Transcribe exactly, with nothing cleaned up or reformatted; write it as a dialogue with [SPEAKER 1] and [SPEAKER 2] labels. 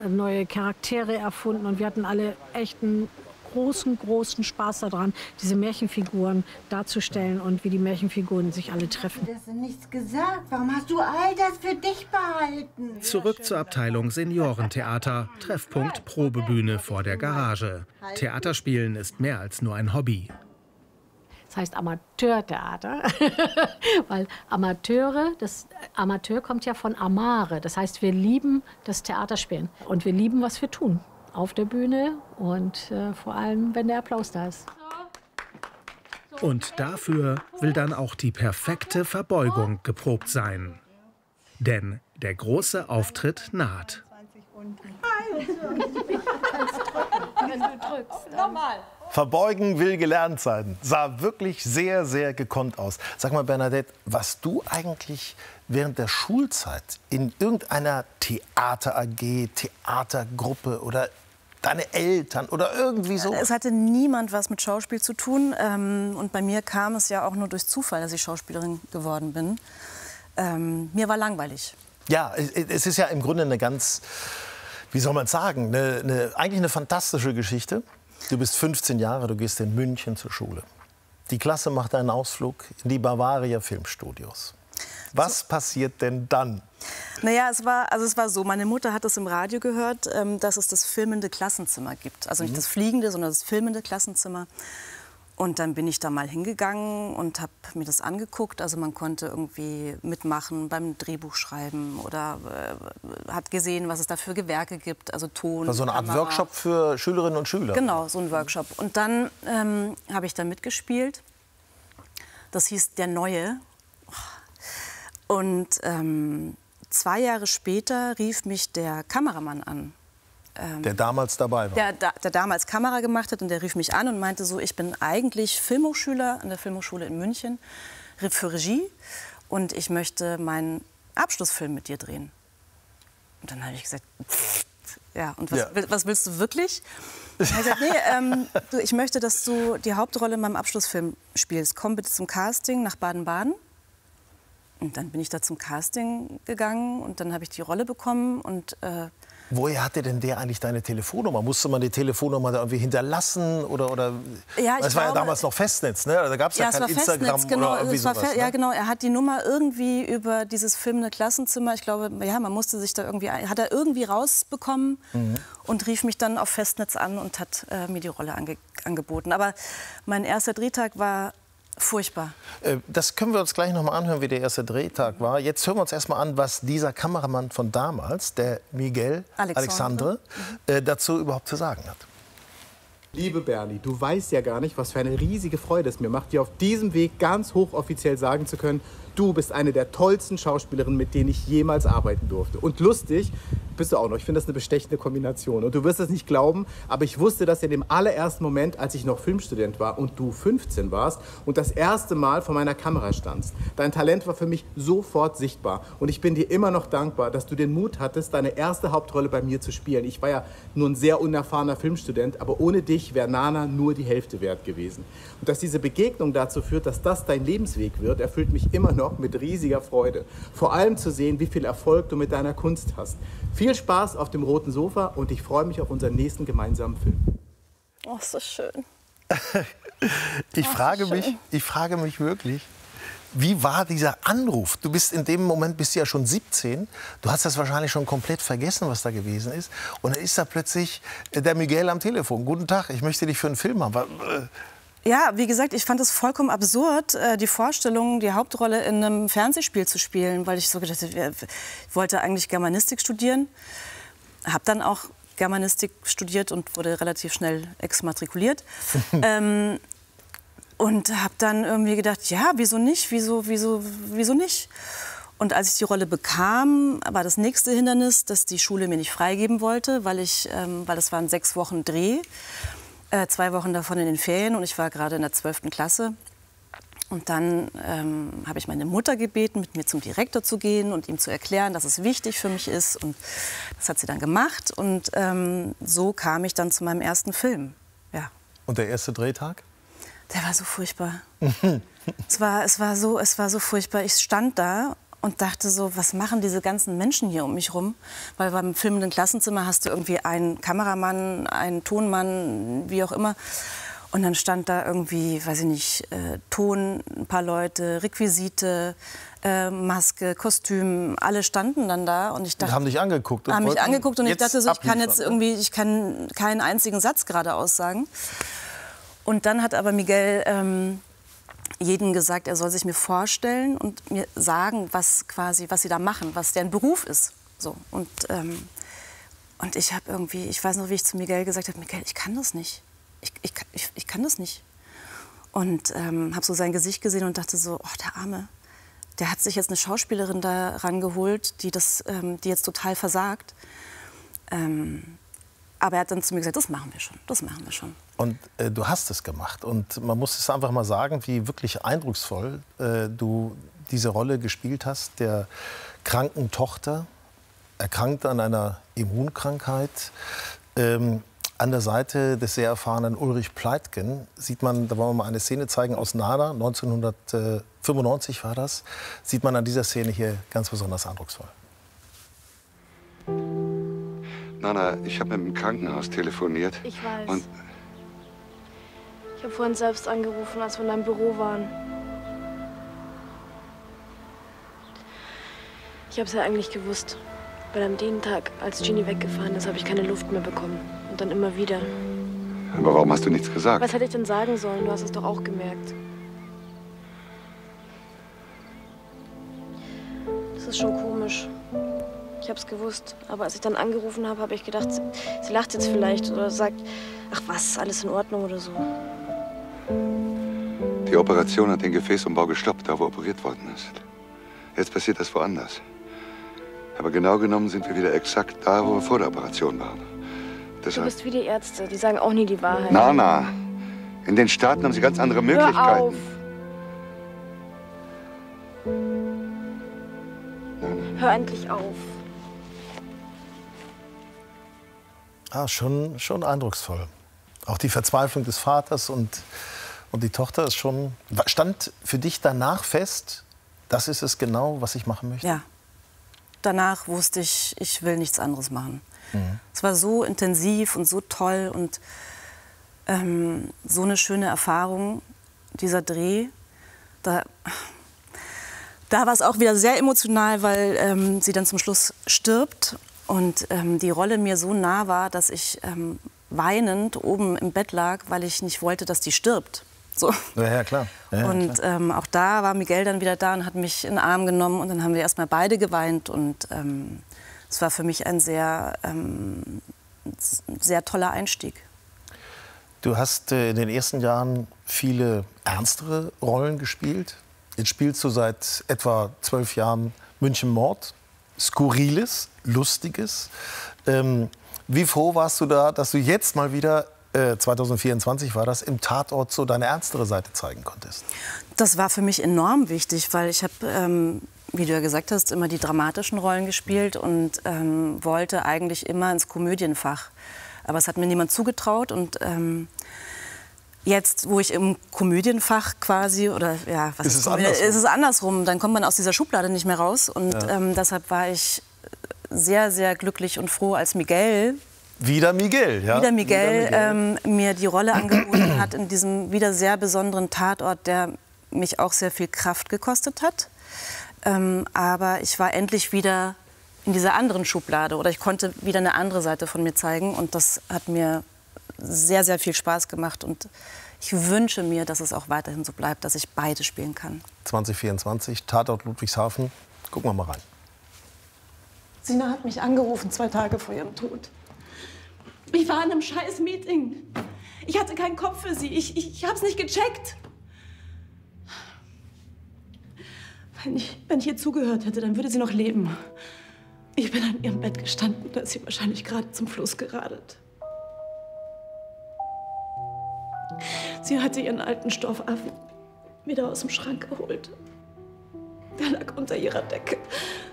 [SPEAKER 1] neue Charaktere erfunden und wir hatten alle echt einen großen, großen Spaß daran, diese Märchenfiguren darzustellen und wie die Märchenfiguren sich alle treffen.
[SPEAKER 2] Du hast nichts gesagt. Warum hast du all das für dich behalten?
[SPEAKER 3] Zurück zur Abteilung Seniorentheater. Treffpunkt Probebühne vor der Garage. Theaterspielen ist mehr als nur ein Hobby.
[SPEAKER 1] Das heißt Amateurtheater, weil Amateure, das Amateur kommt ja von Amare. Das heißt, wir lieben das Theaterspielen und wir lieben, was wir tun. Auf der Bühne und äh, vor allem, wenn der Applaus da ist.
[SPEAKER 3] Und dafür will dann auch die perfekte Verbeugung geprobt sein. Denn der große Auftritt naht.
[SPEAKER 4] Verbeugen will gelernt sein. Sah wirklich sehr, sehr gekonnt aus. Sag mal, Bernadette, warst du eigentlich während der Schulzeit in irgendeiner Theater-A G, Theatergruppe oder deine Eltern oder irgendwie so?
[SPEAKER 5] Es hatte niemand was mit Schauspiel zu tun. Ähm, und bei mir kam es ja auch nur durch Zufall, dass ich Schauspielerin geworden bin. Ähm, mir war langweilig.
[SPEAKER 4] Ja, es ist ja im Grunde eine ganz, wie soll man sagen, eine, eine, eigentlich eine fantastische Geschichte. Du bist fünfzehn Jahre, du gehst in München zur Schule. Die Klasse macht einen Ausflug in die Bavaria Filmstudios. Was so passiert denn dann?
[SPEAKER 5] Naja, es war, also es war so, meine Mutter hat es im Radio gehört, ähm, dass es das filmende Klassenzimmer gibt. Also nicht mhm. das fliegende, sondern das filmende Klassenzimmer. Und dann bin ich da mal hingegangen und habe mir das angeguckt. Also man konnte irgendwie mitmachen beim Drehbuchschreiben oder äh, hat gesehen, was es da für Gewerke gibt, also Ton,
[SPEAKER 4] also eine Art
[SPEAKER 5] Kamera.
[SPEAKER 4] Workshop für Schülerinnen und Schüler?
[SPEAKER 5] Genau, so ein Workshop. Und dann ähm, habe ich da mitgespielt. Das hieß Der Neue. Und ähm, zwei Jahre später rief mich der Kameramann an.
[SPEAKER 4] Ähm, der damals dabei war?
[SPEAKER 5] Der, der, der damals Kamera gemacht hat und der rief mich an und meinte so, ich bin eigentlich Filmhochschüler an der Filmhochschule in München für Regie und ich möchte meinen Abschlussfilm mit dir drehen. Und dann habe ich gesagt, pff, ja, und was, ja. was willst du wirklich? Und er hat gesagt, nee, ähm, du, ich möchte, dass du die Hauptrolle in meinem Abschlussfilm spielst. Komm bitte zum Casting nach Baden-Baden. Und dann bin ich da zum Casting gegangen und dann habe ich die Rolle bekommen und äh,
[SPEAKER 4] woher hatte denn der eigentlich deine Telefonnummer? Musste man die Telefonnummer da irgendwie hinterlassen? Oder, oder
[SPEAKER 5] ja,
[SPEAKER 4] es war ja damals noch Festnetz, ne? Da gab es ja, ja kein Instagram
[SPEAKER 5] Festnetz, genau,
[SPEAKER 4] oder irgendwie sowas. Ne?
[SPEAKER 5] Ja, genau. Er hat die Nummer irgendwie über dieses filmende Klassenzimmer, ich glaube, ja, man musste sich da irgendwie, hat er irgendwie rausbekommen mhm. und rief mich dann auf Festnetz an und hat äh, mir die Rolle ange angeboten. Aber mein erster Drehtag war furchtbar.
[SPEAKER 4] Das können wir uns gleich noch mal anhören, wie der erste Drehtag war. Jetzt hören wir uns erst mal an, was dieser Kameramann von damals, der Miguel Alexandre, Alexandre äh, dazu überhaupt zu sagen hat.
[SPEAKER 6] Liebe Bernie, du weißt ja gar nicht, was für eine riesige Freude es mir macht, dir auf diesem Weg ganz hochoffiziell sagen zu können, du bist eine der tollsten Schauspielerinnen, mit denen ich jemals arbeiten durfte. Und lustig bist du auch noch. Ich finde das eine bestechende Kombination. Und du wirst es nicht glauben, aber ich wusste das in dem allerersten Moment, als ich noch Filmstudent war und du fünfzehn warst und das erste Mal vor meiner Kamera standst. Dein Talent war für mich sofort sichtbar. Und ich bin dir immer noch dankbar, dass du den Mut hattest, deine erste Hauptrolle bei mir zu spielen. Ich war ja nur ein sehr unerfahrener Filmstudent, aber ohne dich wäre Nana nur die Hälfte wert gewesen. Und dass diese Begegnung dazu führt, dass das dein Lebensweg wird, erfüllt mich immer noch mit riesiger Freude. Vor allem zu sehen, wie viel Erfolg du mit deiner Kunst hast. Viel Spaß auf dem roten Sofa und ich freue mich auf unseren nächsten gemeinsamen Film.
[SPEAKER 5] Oh, so schön.
[SPEAKER 4] ich,
[SPEAKER 5] oh,
[SPEAKER 4] frage
[SPEAKER 5] so
[SPEAKER 4] mich,
[SPEAKER 5] schön.
[SPEAKER 4] ich frage mich wirklich, wie war dieser Anruf? Du bist in dem Moment, bist du ja schon siebzehn. Du hast das wahrscheinlich schon komplett vergessen, was da gewesen ist. Und dann ist da plötzlich der Miguel am Telefon. Guten Tag, ich möchte dich für einen Film haben.
[SPEAKER 5] Ja, wie gesagt, ich fand es vollkommen absurd, die Vorstellung, die Hauptrolle in einem Fernsehspiel zu spielen, weil ich so gedacht habe, ich wollte eigentlich Germanistik studieren, habe dann auch Germanistik studiert und wurde relativ schnell exmatrikuliert. ähm, und habe dann irgendwie gedacht, ja, wieso nicht, wieso, wieso, wieso nicht? Und als ich die Rolle bekam, war das nächste Hindernis, dass die Schule mir nicht freigeben wollte, weil ich, ähm, weil das waren sechs Wochen Dreh. Äh, zwei Wochen davon in den Ferien und ich war gerade in der zwölften Klasse. Und dann ähm, habe ich meine Mutter gebeten, mit mir zum Direktor zu gehen und ihm zu erklären, dass es wichtig für mich ist. Und das hat sie dann gemacht. Und ähm, so kam ich dann zu meinem ersten Film. Ja.
[SPEAKER 4] Und der erste Drehtag?
[SPEAKER 5] Der war so furchtbar. es, war, es, war so, es war so furchtbar. Ich stand da und dachte so, was machen diese ganzen Menschen hier um mich rum? Weil beim filmenden Klassenzimmer hast du irgendwie einen Kameramann, einen Tonmann, wie auch immer. Und dann stand da irgendwie, weiß ich nicht, äh, Ton, ein paar Leute, Requisite, äh, Maske, Kostüm, alle standen dann da. Und ich dachte,
[SPEAKER 4] und haben dich angeguckt. Und
[SPEAKER 5] haben mich angeguckt und ich dachte so, ich kann jetzt
[SPEAKER 4] abliefern.
[SPEAKER 5] irgendwie, ich kann keinen einzigen Satz gerade aussagen. Und dann hat aber Miguel ähm, jedem gesagt, er soll sich mir vorstellen und mir sagen, was quasi, was sie da machen, was deren Beruf ist. So. Und, ähm, und ich habe irgendwie, ich weiß noch, wie ich zu Miguel gesagt habe, Miguel, ich kann das nicht. Ich, ich, ich, ich kann das nicht. Und ähm, habe so sein Gesicht gesehen und dachte so, oh, der Arme, der hat sich jetzt eine Schauspielerin da rangeholt, die, das, ähm, die jetzt total versagt. Ähm, aber er hat dann zu mir gesagt, das machen wir schon, das machen wir schon.
[SPEAKER 4] Und äh, du hast es gemacht. Und man muss es einfach mal sagen, wie wirklich eindrucksvoll äh, du diese Rolle gespielt hast, der kranken Tochter, erkrankt an einer Immunkrankheit. Ähm, an der Seite des sehr erfahrenen Ulrich Pleitgen sieht man, da wollen wir mal eine Szene zeigen aus Nana, neunzehnhundertfünfundneunzig war das, sieht man an dieser Szene hier ganz besonders eindrucksvoll.
[SPEAKER 7] Nana, ich habe mit dem Krankenhaus telefoniert.
[SPEAKER 8] Ich weiß.
[SPEAKER 7] Und
[SPEAKER 8] ich habe vorhin selbst angerufen, als wir in deinem Büro waren. Ich habe es ja eigentlich gewusst. Weil an dem Tag, als Genie weggefahren ist, habe ich keine Luft mehr bekommen. Und dann immer wieder.
[SPEAKER 7] Aber warum hast du nichts gesagt?
[SPEAKER 8] Was hätte ich denn sagen sollen? Du hast es doch auch gemerkt. Das ist schon komisch. Ich habe es gewusst. Aber als ich dann angerufen habe, habe ich gedacht, sie, sie lacht jetzt vielleicht oder sagt, ach was, alles in Ordnung oder so.
[SPEAKER 7] Die Operation hat den Gefäßumbau gestoppt, da wo operiert worden ist. Jetzt passiert das woanders. Aber genau genommen sind wir wieder exakt da, wo wir vor der Operation waren.
[SPEAKER 8] Du
[SPEAKER 7] Deshalb...
[SPEAKER 8] bist wie die Ärzte, die sagen auch nie die Wahrheit.
[SPEAKER 7] Nana, in den Staaten haben sie ganz andere Möglichkeiten.
[SPEAKER 8] Hör auf. Hör endlich auf.
[SPEAKER 4] Ah, schon, schon eindrucksvoll. Auch die Verzweiflung des Vaters und, und die Tochter ist schon... Stand für dich danach fest, das ist es genau, was ich machen möchte?
[SPEAKER 5] Ja. Danach wusste ich, ich will nichts anderes machen.
[SPEAKER 4] Mhm.
[SPEAKER 5] Es war so intensiv und so toll und ähm, so eine schöne Erfahrung, dieser Dreh. Da, da war es auch wieder sehr emotional, weil ähm, sie dann zum Schluss stirbt und ähm, die Rolle mir so nah war, dass ich ähm, weinend oben im Bett lag, weil ich nicht wollte, dass die stirbt. So.
[SPEAKER 4] Ja, ja, klar. Ja,
[SPEAKER 5] und
[SPEAKER 4] klar.
[SPEAKER 5] Ähm, auch da war Miguel dann wieder da und hat mich in den Arm genommen. Und dann haben wir erst mal beide geweint. Und ähm, es war für mich ein sehr, ähm, sehr toller Einstieg.
[SPEAKER 4] Du hast äh, in den ersten Jahren viele ernstere Rollen gespielt. Jetzt spielst du seit etwa zwölf Jahren München Mord. Skurriles, Lustiges. Ähm, wie froh warst du da, dass du jetzt mal wieder... zwanzig vierundzwanzig war das, im Tatort so deine ernstere Seite zeigen konntest?
[SPEAKER 5] Das war für mich enorm wichtig, weil ich habe, ähm, wie du ja gesagt hast, immer die dramatischen Rollen gespielt und ähm, wollte eigentlich immer ins Komödienfach. Aber es hat mir niemand zugetraut und ähm, jetzt, wo ich im Komödienfach quasi, oder ja, was
[SPEAKER 4] ist,
[SPEAKER 5] ist,
[SPEAKER 4] es
[SPEAKER 5] Komödie,
[SPEAKER 4] andersrum?
[SPEAKER 5] ist es andersrum, dann kommt man aus dieser Schublade nicht mehr raus und
[SPEAKER 4] Ja.
[SPEAKER 5] ähm, deshalb war ich sehr, sehr glücklich und froh, als Miguel
[SPEAKER 4] Wieder Miguel, ja?
[SPEAKER 5] Wieder Miguel,
[SPEAKER 4] Wieder Miguel.
[SPEAKER 5] Ähm, mir die Rolle angeboten hat in diesem wieder sehr besonderen Tatort, der mich auch sehr viel Kraft gekostet hat. Ähm, aber ich war endlich wieder in dieser anderen Schublade oder ich konnte wieder eine andere Seite von mir zeigen und das hat mir sehr, sehr viel Spaß gemacht und ich wünsche mir, dass es auch weiterhin so bleibt, dass ich beide spielen kann.
[SPEAKER 4] zwanzig vierundzwanzig, Tatort Ludwigshafen. Gucken wir mal rein.
[SPEAKER 9] Sina hat mich angerufen, zwei Tage vor ihrem Tod. Ich war in einem scheiß Meeting. Ich hatte keinen Kopf für sie. Ich, ich, ich hab's nicht gecheckt. Wenn ich, wenn ich ihr zugehört hätte, dann würde sie noch leben. Ich bin an ihrem Bett gestanden, da ist sie wahrscheinlich gerade zum Fluss geradelt. Sie hatte ihren alten Stoffaffen wieder aus dem Schrank geholt. Der lag unter ihrer Decke.